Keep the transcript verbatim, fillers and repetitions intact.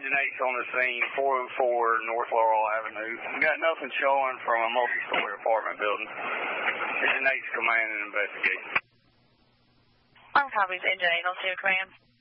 Agent eight's on the scene, four oh four North Laurel Avenue. We got nothing showing from a multi-story apartment building. Agent eight's command and investigation. All copies, Agent eight, I'll see you, command.